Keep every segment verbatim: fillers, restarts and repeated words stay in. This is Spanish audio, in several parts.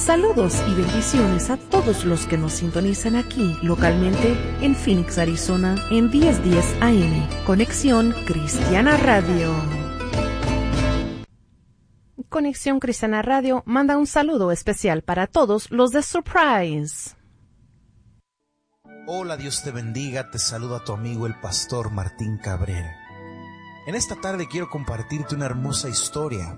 Saludos y bendiciones a todos los que nos sintonizan aquí localmente en Phoenix, Arizona, en diez diez A M. Conexión Cristiana Radio. Conexión Cristiana Radio manda un saludo especial para todos los de Surprise. Hola, Dios te bendiga, te saluda tu amigo el pastor Martín Cabrera. En esta tarde quiero compartirte una hermosa historia.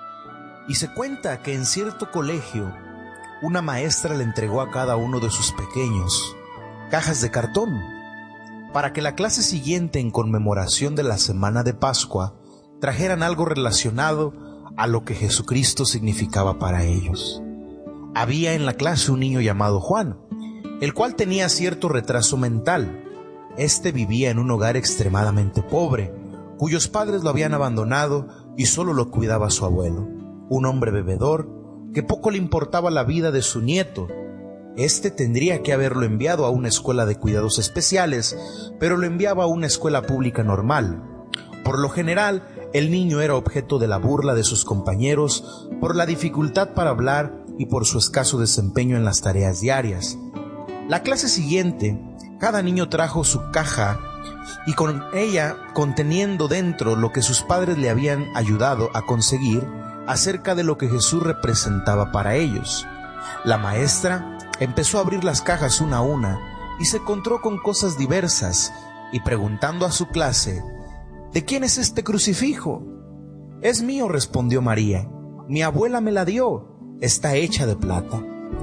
Y se cuenta que en cierto colegio, una maestra le entregó a cada uno de sus pequeños cajas de cartón para que la clase siguiente, en conmemoración de la semana de Pascua, trajeran algo relacionado a lo que Jesucristo significaba para ellos. Había en la clase un niño llamado Juan, el cual tenía cierto retraso mental. Este vivía en un hogar extremadamente pobre, cuyos padres lo habían abandonado y solo lo cuidaba su abuelo, un hombre bebedor que poco le importaba la vida de su nieto. Este tendría que haberlo enviado a una escuela de cuidados especiales, pero lo enviaba a una escuela pública normal. Por lo general, el niño era objeto de la burla de sus compañeros por la dificultad para hablar y por su escaso desempeño en las tareas diarias. La clase siguiente, cada niño trajo su caja y con ella conteniendo dentro lo que sus padres le habían ayudado a conseguir acerca de lo que Jesús representaba para ellos. La maestra empezó a abrir las cajas una a una y se encontró con cosas diversas, y preguntando a su clase: ¿de quién es este crucifijo? Es mío, respondió María. Mi abuela me la dio. Está hecha de plata.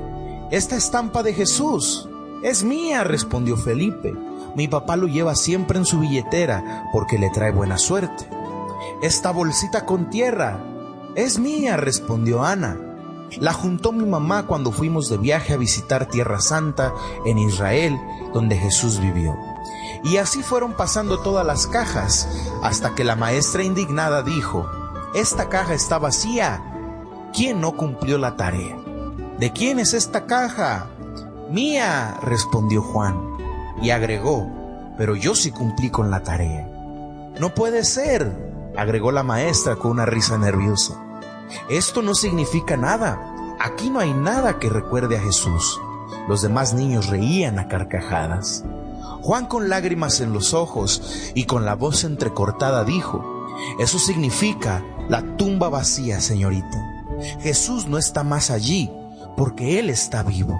Esta estampa de Jesús es mía, respondió Felipe. Mi papá lo lleva siempre en su billetera porque le trae buena suerte. Esta bolsita con tierra es mía, respondió Ana. La juntó mi mamá cuando fuimos de viaje a visitar Tierra Santa en Israel, donde Jesús vivió. Y así fueron pasando todas las cajas, hasta que la maestra indignada dijo: esta caja está vacía. ¿Quién no cumplió la tarea? ¿De quién es esta caja? Mía, respondió Juan. Y agregó: pero yo sí cumplí con la tarea. No puede ser, agregó la maestra con una risa nerviosa. Esto no significa nada. Aquí no hay nada que recuerde a Jesús. Los demás niños reían a carcajadas. Juan, con lágrimas en los ojos y con la voz entrecortada, dijo: eso significa la tumba vacía, señorita. Jesús no está más allí porque Él está vivo.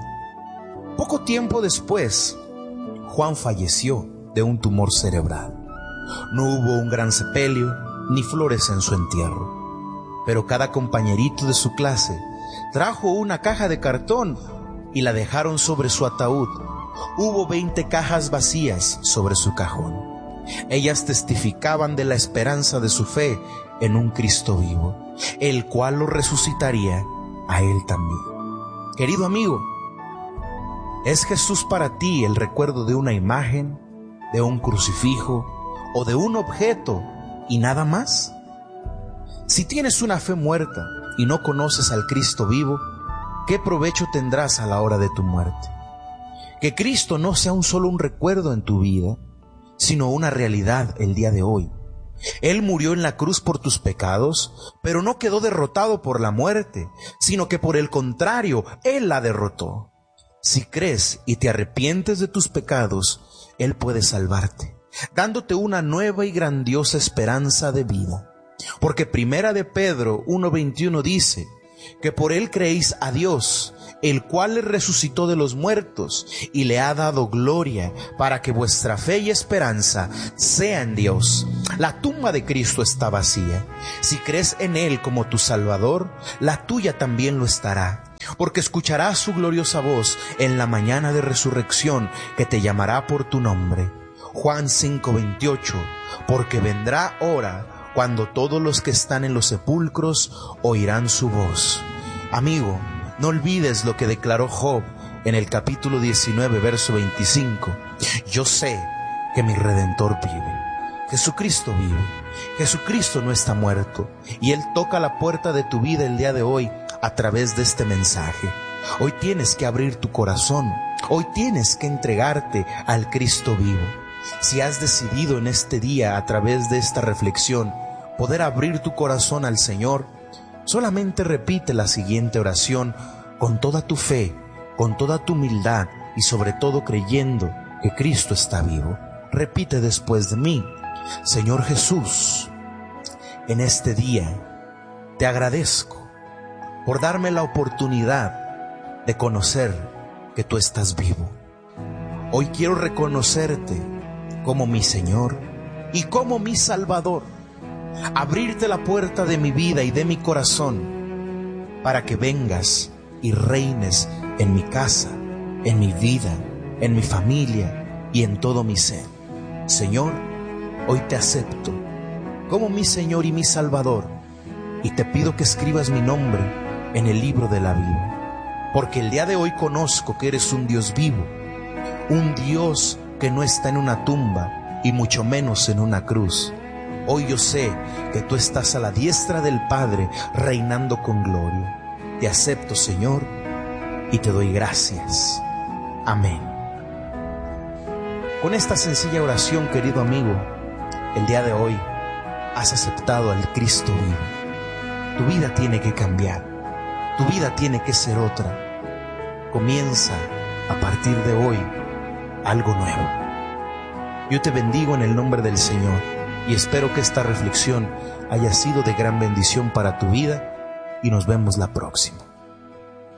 Poco tiempo después, Juan falleció de un tumor cerebral. No hubo un gran sepelio ni flores en su entierro, pero cada compañerito de su clase trajo una caja de cartón y la dejaron sobre su ataúd. Hubo veinte cajas vacías sobre su cajón. Ellas testificaban de la esperanza de su fe en un Cristo vivo, el cual lo resucitaría a él también. Querido amigo, ¿es Jesús para ti el recuerdo de una imagen, de un crucifijo o de un objeto y nada más? Si tienes una fe muerta y no conoces al Cristo vivo, ¿qué provecho tendrás a la hora de tu muerte? Que Cristo no sea un solo un recuerdo en tu vida, sino una realidad el día de hoy. Él murió en la cruz por tus pecados, pero no quedó derrotado por la muerte, sino que por el contrario, Él la derrotó. Si crees y te arrepientes de tus pecados, Él puede salvarte, dándote una nueva y grandiosa esperanza de vida. Porque Primera de Pedro uno veintiuno dice que por Él creéis a Dios, el cual le resucitó de los muertos y le ha dado gloria, para que vuestra fe y esperanza sea en Dios. La tumba de Cristo está vacía. Si crees en Él como tu Salvador, la tuya también lo estará, porque escucharás su gloriosa voz en la mañana de resurrección, que te llamará por tu nombre. Juan cinco veintiocho, porque vendrá hora cuando todos los que están en los sepulcros oirán su voz. Amigo, no olvides lo que declaró Job en el capítulo diecinueve, verso veinticinco. Yo sé que mi Redentor vive. Jesucristo vive. Jesucristo no está muerto. Y Él toca la puerta de tu vida el día de hoy a través de este mensaje. Hoy tienes que abrir tu corazón. Hoy tienes que entregarte al Cristo vivo. Si has decidido en este día, a través de esta reflexión, poder abrir tu corazón al Señor, solamente repite la siguiente oración con toda tu fe, con toda tu humildad y sobre todo creyendo que Cristo está vivo. Repite después de mí: Señor Jesús, en este día te agradezco por darme la oportunidad de conocer que tú estás vivo. Hoy quiero reconocerte como mi Señor y como mi Salvador. Abrirte la puerta de mi vida y de mi corazón para que vengas y reines en mi casa, en mi vida, en mi familia y en todo mi ser. Señor, hoy te acepto como mi Señor y mi Salvador y te pido que escribas mi nombre en el libro de la vida, porque el día de hoy conozco que eres un Dios vivo, un Dios que no está en una tumba y mucho menos en una cruz. Hoy yo sé que tú estás a la diestra del Padre reinando con gloria. Te acepto, Señor, y te doy gracias. Amén. Con esta sencilla oración, querido amigo, el día de hoy has aceptado al Cristo vivo. Tu vida tiene que cambiar. Tu vida tiene que ser otra. Comienza a partir de hoy algo nuevo. Yo te bendigo en el nombre del Señor y espero que esta reflexión haya sido de gran bendición para tu vida y nos vemos la próxima.